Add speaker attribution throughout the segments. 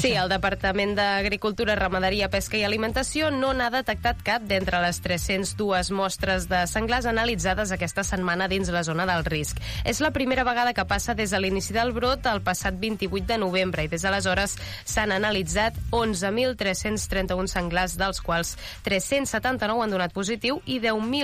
Speaker 1: Sí, el Departament d'Agricultura, Ramaderia, Pesca i Alimentació no n'ha detectat cap d'entre les 302 mostres de senglars analitzades aquesta setmana dins la zona del risc. És la primera vegada que passa des de l'inici del brot el passat 28 de novembre i des d'aleshores s'han analitzat 11.331 senglars, dels quals 379 han donat positiu i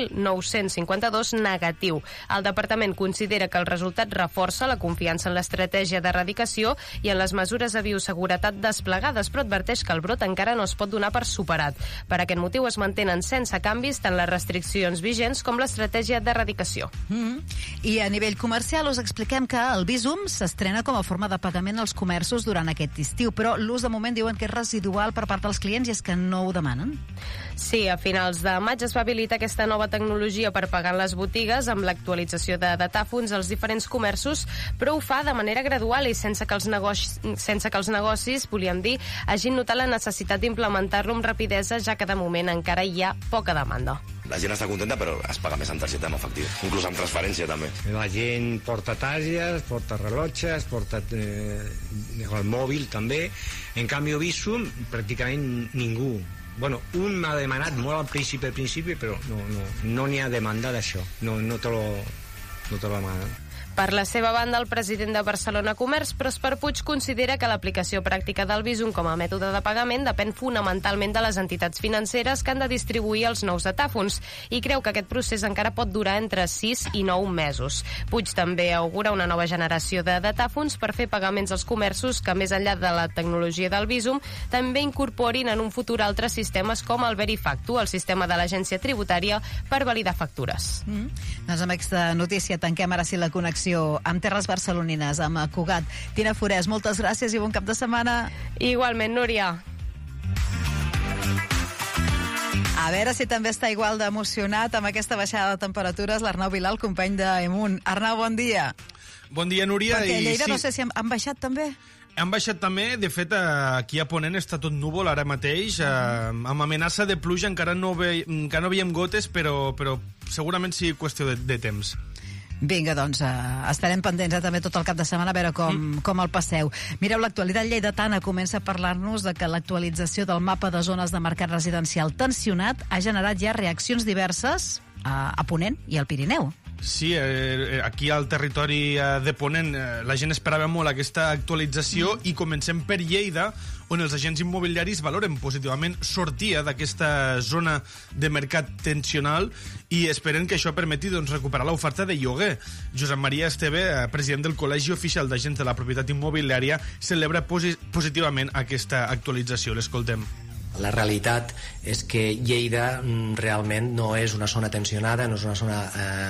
Speaker 1: 10.952 negatiu. El departament considera que el resultat reforça la confiança en l'estratègia d'erradicació i en les mesures de bioseguretat desplegades, però adverteix que el brot encara no es pot donar per superat. Per aquest motiu es mantenen sense canvis tant les restriccions vigents com l'estratègia d'erradicació.
Speaker 2: I a nivell comercial us expliquem que el Bizum s'estrena com a forma de pagament als comerços durant aquest estiu, però l'ús de moment diuen que és residual per part dels clients i és que no ho demanen.
Speaker 1: Sí, a finals de maig es va habilitar aquesta nova tecnologia per pagar en les botigues amb l'actualització de datàfons als diferents comerços, però ho fa de manera gradual i sense que els negocis, volíem dir, hagin notat la necessitat d'implementar-lo amb rapidesa, ja que de moment encara hi ha poca demanda.
Speaker 3: La gent està contenta, però es paga més en targeta en efectiu, inclús amb transferència també.
Speaker 4: La gent porta targes, porta rellotges, porta el mòbil també. En canvi, Bizum, pràcticament ningú. Bueno, un m'ha demanat molt al principi, però no n'hi ha demanda d'això. No te lo demanen.
Speaker 1: Per la seva banda, el president de Barcelona Comerç, Pròsper Puig, considera que l'aplicació pràctica del Bizum com a mètode de pagament depèn fonamentalment de les entitats financeres que han de distribuir els nous datàfons i creu que aquest procés encara pot durar entre 6 i 9 mesos. Puig també augura una nova generació de datàfons per fer pagaments als comerços que, més enllà de la tecnologia del Bizum, també incorporin en un futur altres sistemes com el Verifactu, el sistema de l'agència tributària per validar factures.
Speaker 2: Doncs amb aquesta notícia tanquem ara sí la connexió amb terres barcelonines, amb Cugat. Tina Forès, moltes gràcies i bon cap de setmana.
Speaker 1: Igualment, Núria.
Speaker 2: A veure si també està igual d'emocionat amb aquesta baixada de temperatures l'Arnau Vilà, el company d'Emunt. Arnau, bon dia.
Speaker 5: Bon dia, Núria.
Speaker 2: Perquè a Lleida no sé si han baixat també.
Speaker 5: Han baixat també, de fet, aquí a Ponent està tot núvol ara mateix, amb amenaça de pluja, encara no veiem gotes, però segurament sí qüestió de temps.
Speaker 2: Vinga, doncs estarem pendents també tot el cap de setmana a veure com el passeu. Mireu, l'actualitat lleidatana comença a parlar-nos de que l'actualització del mapa de zones de mercat residencial tensionat ha generat ja reaccions diverses a Ponent i al Pirineu.
Speaker 5: Sí, aquí al territori de Ponent la gent esperava molt aquesta actualització i comencem per Lleida, on els agents immobiliaris valoren positivament sortir d'aquesta zona de mercat tensional i esperen que això permeti recuperar l'oferta de lloguer. Josep Maria Esteve, president del Col·legi Oficial d'Agents de la Propietat Immobiliària, celebra positivament aquesta actualització. L'escoltem.
Speaker 6: La realitat és que Lleida realment no és una zona tensionada, no és una zona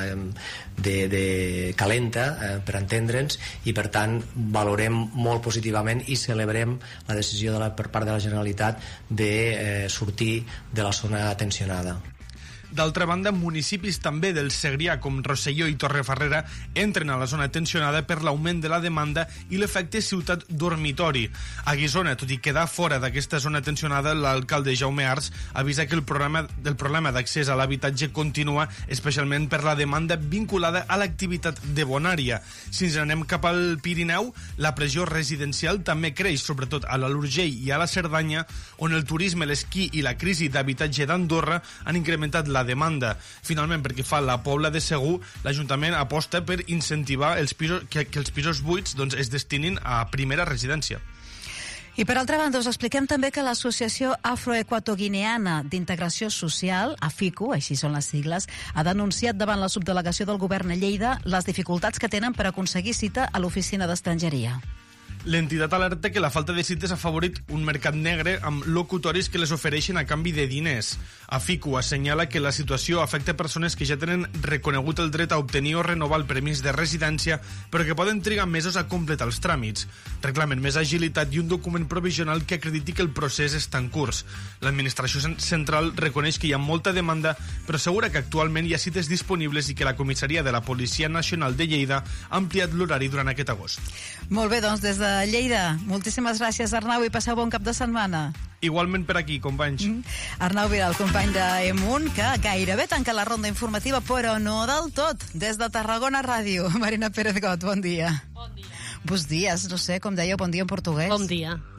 Speaker 6: de calenta, per entendre'ns, i per tant valorem molt positivament i celebrem la decisió per part de la Generalitat de sortir de la zona tensionada.
Speaker 5: D'altra banda, municipis també del Segrià, com Rosselló i Torrefarrera, entren a la zona tensionada per l'augment de la demanda i l'efecte ciutat dormitori. A Guissona, tot i quedar fora d'aquesta zona tensionada, l'alcalde Jaume Ars avisa que el problema d'accés a l'habitatge continua, especialment per la demanda vinculada a l'activitat de bonària. Si ens anem cap al Pirineu, la pressió residencial també creix, sobretot a l'Alt Urgell i a la Cerdanya, on el turisme, l'esquí i la crisi d'habitatge d'Andorra han incrementat la demanda. Finalment, perquè fa la Pobla de Segur, l'Ajuntament aposta per incentivar que els pisos buits es destinin a primera residència.
Speaker 2: I per altra banda, us expliquem també que l'Associació Afroequatoguineana d'Integració Social, AFICO, així són les sigles, ha denunciat davant la subdelegació del govern a Lleida les dificultats que tenen per aconseguir cita a l'oficina d'estrangeria.
Speaker 5: L'entitat alerta que la falta de cites ha favorit un mercat negre amb locutoris que les ofereixen a canvi de diners. AFICO assenyala que la situació afecta persones que ja tenen reconegut el dret a obtenir o renovar el permís de residència, però que poden trigar mesos a completar els tràmits. Reclamen més agilitat i un document provisional que acrediti que el procés està en curs. L'administració central reconeix que hi ha molta demanda, però assegura que actualment hi ha cites disponibles i que la comissaria de la Policia Nacional de Lleida ha ampliat l'horari durant aquest agost.
Speaker 2: Molt bé, doncs des de Lleida, moltíssimes gràcies, Arnau, i passeu bon cap de setmana.
Speaker 5: Igualment per aquí, companys.
Speaker 2: Arnau Vidal, company d'Emunt, que gairebé tanca la ronda informativa, però no del tot. Des de Tarragona Ràdio, Marina Pérez Got, bon dia.
Speaker 7: Bon dia.
Speaker 2: Bons dies, no sé, com dèieu, bon dia en portuguès.
Speaker 7: Bon dia.